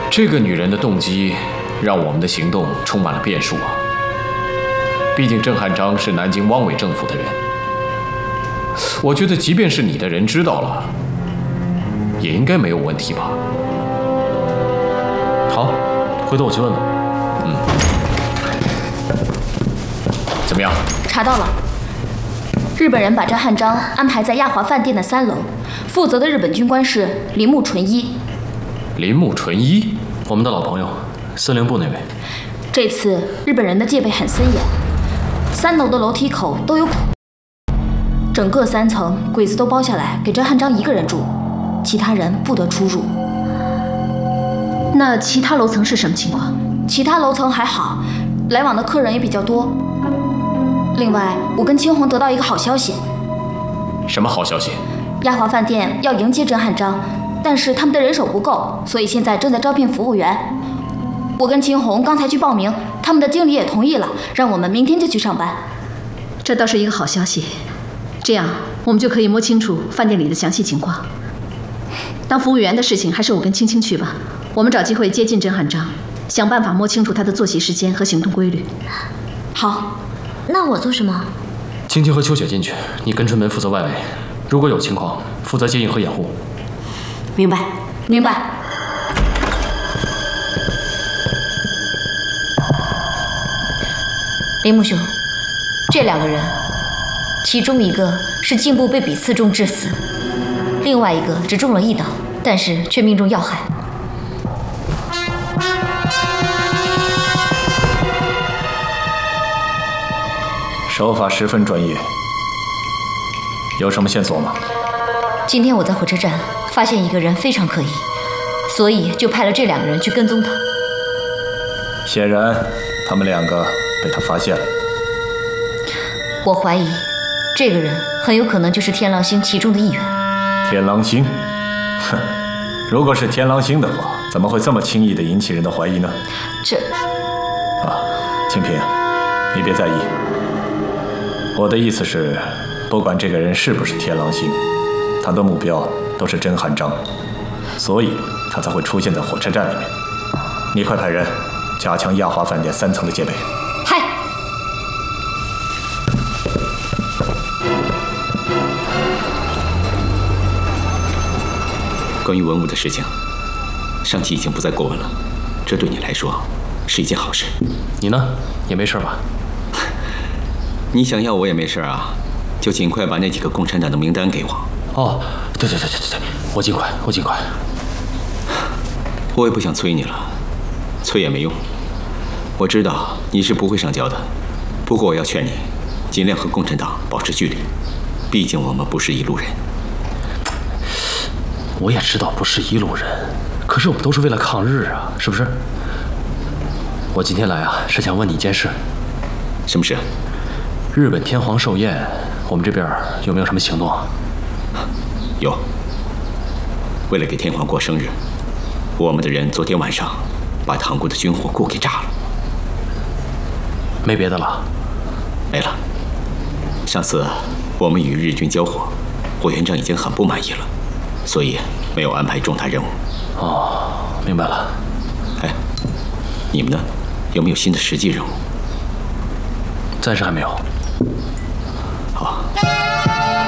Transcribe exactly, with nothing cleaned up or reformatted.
这个女人的动机，让我们的行动充满了变数啊。毕竟郑汉章是南京汪伪政府的人，我觉得即便是你的人知道了，也应该没有问题吧。 好，回头我去问问。 嗯，怎么样？ 查到了，日本人把郑汉章安排在亚华饭店的三楼，负责的日本军官是铃木纯一。 铃木纯一， 我们的老朋友，司令部那位。 这次日本人的戒备很森严，三楼的楼梯口都有孔，整个三层鬼子都包下来给郑汉章一个人住，其他人不得出入。 那其他楼层是什么情况？ 其他楼层还好，来往的客人也比较多。另外，我跟青红得到一个好消息。 什么好消息？ 亚华饭店要迎接郑汉章，但是他们的人手不够，所以现在正在招聘服务员。我跟青红刚才去报名，他们的经理也同意了，让我们明天就去上班。 这倒是一个好消息，这样我们就可以摸清楚饭店里的详细情况。当服务员的事情还是我跟青青去吧，我们找机会接近郑汉章，想办法摸清楚他的作息时间和行动规律。 好， 那我做什么？ 青青和秋雪进去，你跟春梅负责外围，如果有情况，负责接应和掩护。 明白， 明白。 铃木兄，这两个人，其中一个是颈部被笔刺中致死，另外一个只中了一刀，但是却命中要害。 手法十分专业，有什么线索吗？ 今天我在火车站发现一个人非常可疑，所以就派了这两个人去跟踪他。 显然，他们两个被他发现了。 我怀疑，这个人很有可能就是天狼星其中的一员。 天狼星？哼，如果是天狼星的话，怎么会这么轻易地引起人的怀疑呢？ 这…… 啊，清平，你别在意。我的意思是，不管这个人是不是天狼星，他的目标都是甄汉章，所以他才会出现在火车站里面。你快派人加强亚华饭店三层的戒备。 嗨。 关于文物的事情，上级已经不再过问了，这对你来说是一件好事。 你呢？也没事吧？ 你想要我也没事啊，就尽快把那几个共产党的名单给我。 哦，对对对对对对，我尽快，我尽快。 我也不想催你了，催也没用。我知道你是不会上交的，不过我要劝你，尽量和共产党保持距离，毕竟我们不是一路人。 我也知道不是一路人，可是我们都是为了抗日啊，是不是？我今天来啊，是想问你一件事。 什么事？ 日本天皇寿宴，我们这边有没有什么行动啊？ 有。为了给天皇过生日，我们的人昨天晚上把塘沽的军火库给炸了。 没别的了？ 没了。上次我们与日军交火，委员长已经很不满意了，所以没有安排重大任务。 哦，明白了。 哎，你们呢？有没有新的实际任务？ 暂时还没有。 好。